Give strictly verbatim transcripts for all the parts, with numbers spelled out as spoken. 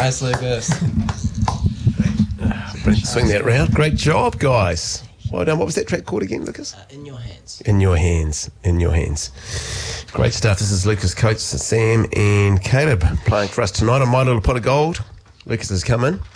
Nice, Lucas. Swing that round. Great job, guys. Well done. What was that track called again, Lucas? Uh, in your hands. In your hands. In your hands. Great stuff. This is Lucas Coates, Sam and Caleb playing for us tonight on My Little Pot of Gold. Lucas has come in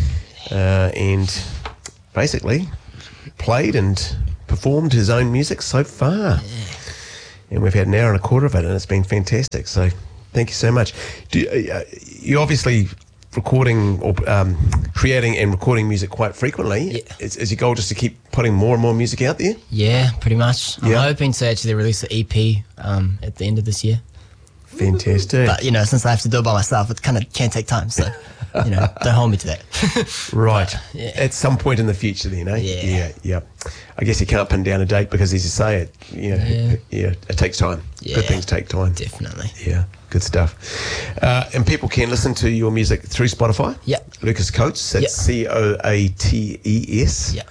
uh, and basically played and performed his own music so far. Yeah. And we've had an hour and a quarter of it, and it's been fantastic. So thank you so much. Do you, uh, you obviously recording or um, creating and recording music quite frequently. Yeah. Is, is your goal just to keep putting more and more music out there? Yeah, pretty much. I'm Yeah. hoping to actually release an E P um, at the end of this year. Fantastic. But, you know, since I have to do it by myself, it kind of can take time. So, you know, don't hold me to that. Right. But, yeah. At some point in the future then, eh? Yeah. Yeah, yeah. I guess you can't pin down a date because, as you say, it, you know, Yeah. yeah, it takes time. Yeah. Good things take time. Definitely. Yeah, good stuff. Uh, and people can listen to your music through Spotify. Yeah. Lucas Coates, that's Yeah. C O A T E S. Yeah.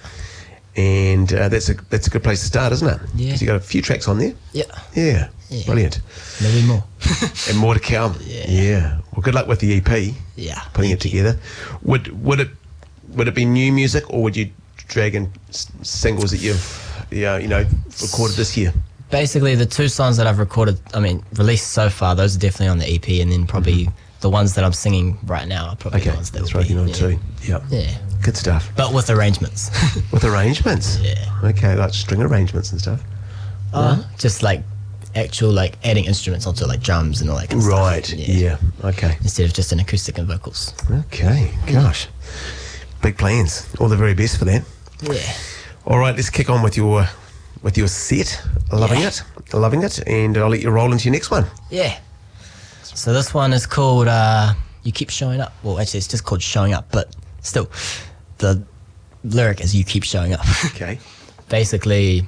And uh, that's a that's a good place to start, isn't it? Yeah. 'Cause you got a few tracks on there. Yeah. Yeah. Yeah. Brilliant. Maybe more. And more to come. Yeah. Yeah. Well, good luck with the E P. Yeah. Putting it Thank you. together. Would would it would it be new music, or would you drag in s- singles that you've yeah you know recorded this year? Basically, the two songs that I've recorded, I mean, released so far, those are definitely on the E P, and then probably the ones that I'm singing right now are probably Okay, the ones that that's will right. be, You know yeah. too. Yeah. Yeah. Good stuff. But with arrangements. With arrangements. Yeah. Okay, like string arrangements and stuff. Uh, just like actual, like adding instruments onto like drums and all that kind of Right. stuff. Yeah. Okay. Instead of just an acoustic and vocals. Okay. Gosh. Big plans. All the very best for that. Yeah. All right, let's kick on with your with your set. Loving Yeah. it. Loving it. And I'll let you roll into your next one. Yeah. So this one is called uh, You Keep Showing Up. Well, actually, it's just called Showing Up, but still, the lyric is You Keep Showing Up. Okay. Basically,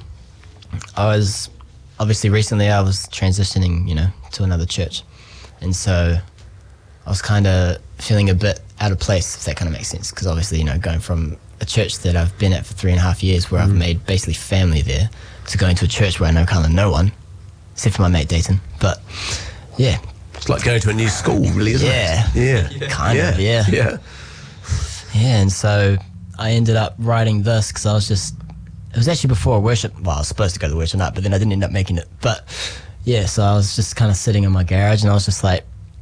I was, obviously recently I was transitioning, you know, to another church. And so I was kind of feeling a bit out of place, if that kind of makes sense. Because obviously, you know, going from a church that I've been at for three and a half years where I've made basically family there to going to a church where I know kind of no one, except for my mate Dayton. But yeah, It's like going to a new school, really, isn't Yeah. it? Yeah. kind yeah. of, yeah. Yeah. Yeah, and so I ended up writing this because I was just, it was actually before a worship, well, I was supposed to go to worship night, but then I didn't end up making it. But yeah, so I was just kind of sitting in my garage and I was just like,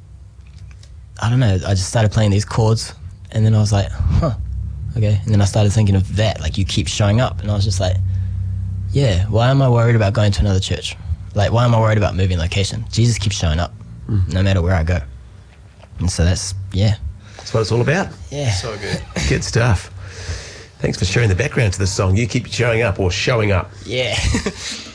I don't know, I just started playing these chords and then I was like, huh, okay. And then I started thinking of that, like You Keep Showing Up. And I was just like, yeah, why am I worried about going to another church? Like, why am I worried about moving location? Jesus keeps showing up no matter where I go. And so that's, yeah. That's what it's all about. Yeah. So good. Good stuff. Thanks for sharing the background to this song. You keep showing up or showing up. Yeah.